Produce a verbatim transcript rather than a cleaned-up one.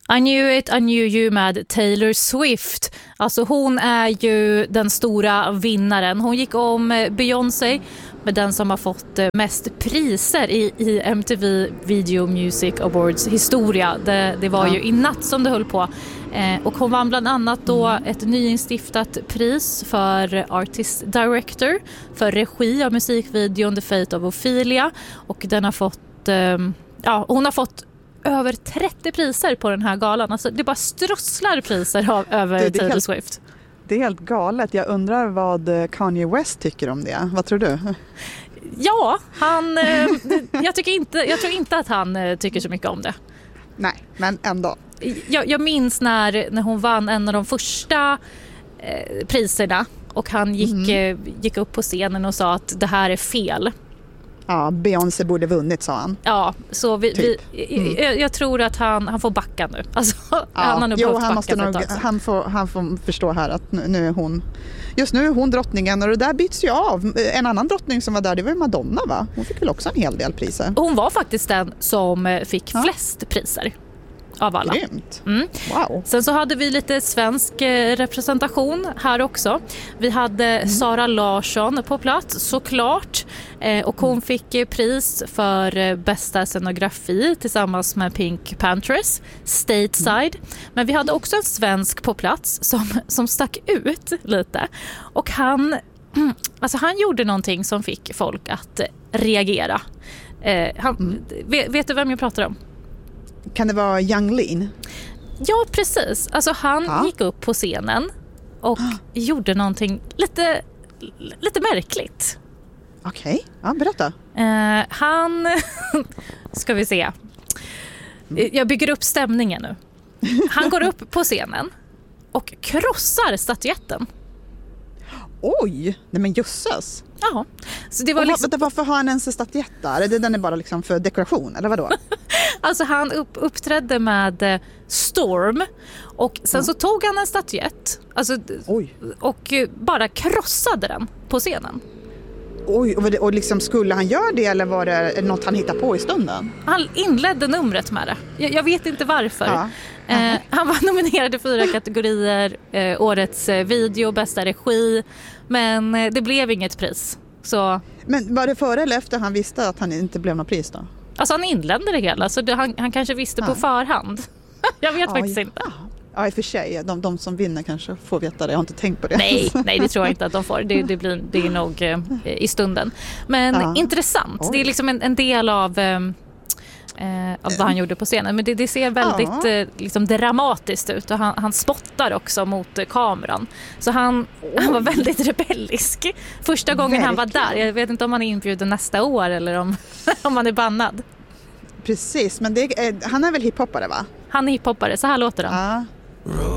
I knew it, I knew you med Taylor Swift. Alltså hon är ju den stora vinnaren. Hon gick om Beyoncé med den som har fått mest priser i, i M T V Video Music Awards historia. Det, det var ja. ju i natt som det höll på. Eh, och hon vann bland annat då ett nyinstiftat pris för Artist Director för regi av musikvideon The Fate of Ophelia. Och den har fått, eh, ja, hon har fått över trettio priser på den här galan. Alltså det bara strösslar priser av, över det, det Taylor helt, Swift. Det är helt galet. Jag undrar vad Kanye West tycker om det. Vad tror du? Ja, han, eh, jag, tycker inte, jag tror inte att han eh, tycker så mycket om det. Nej, men ändå. Jag, jag minns när, när hon vann en av de första eh, priserna och han gick, mm. eh, gick upp på scenen och sa att det här är fel. Ja, Beyoncé borde vunnit, sa han. Ja, så vi, typ. vi, mm. jag, jag tror att han, han får backa nu. Alltså, ja, han har nog jo, behövt han backa måste nog, han, får, han får förstå här att nu, nu är hon just nu är hon drottningen och det där byts ju av. En annan drottning som var där, det var Madonna, va? Hon fick väl också en hel del priser. Hon var faktiskt den som fick ja. flest priser av alla. Grymt. Mm. Wow. Sen så hade vi lite svensk representation här också. Vi hade mm. Sara Larsson på plats, såklart. Eh, och hon mm. fick pris för bästa scenografi tillsammans med Pink Panthers, Stateside. Mm. Men vi hade också en svensk på plats som, som stack ut lite. Och han, alltså han gjorde någonting som fick folk att reagera. Eh, han, mm. vet, vet du vem jag pratar om? Kan det vara Yung Lean? Ja, precis. Alltså han ha? gick upp på scenen och ha? gjorde någonting lite, lite märkligt. Okej, okay. Ja, berätta. Eh, han, ska vi se. Jag bygger upp stämningen nu. Han går upp på scenen och krossar statyetten. Oj, nej men jösses. Ja. Så det var liksom... var, varför har han ens en statyett där? Är det den är bara liksom för dekoration, eller vadå? Alltså han upp, uppträdde med Storm och sen ja. så tog han en statyett alltså, Oj. och bara krossade den på scenen. Oj, och, och liksom skulle han göra det eller var det något han hittade på i stunden? Han inledde numret med det. Jag, jag vet inte varför. Ja. Eh, han var nominerad i fyra kategorier. Eh, årets video, bästa regi. Men eh, det blev inget pris. Så... Men var det före eller efter han visste att han inte blev något pris då? Alltså han inledde det hela. Så det, han, han kanske visste ja. på förhand. Jag vet ja, faktiskt ja. inte. Ja, i och för sig. De, de som vinner kanske får veta det. Jag har inte tänkt på det. Nej, nej det tror jag inte att de får. Det, det, blir, det är nog eh, i stunden. Men ja. intressant. Oj. Det är liksom en, en del av... Eh, Eh, av vad han gjorde på scenen. Men det, det ser väldigt ja. eh, liksom dramatiskt ut. Och han, han spottar också mot eh, kameran. Så han, han var väldigt rebellisk. Första gången Verkligen. han var där. Jag vet inte om han är inbjuden nästa år eller om, om han är bannad. Precis, men det, eh, han är väl hiphoppare, va? Han är hiphoppare, så här låter han. Ja.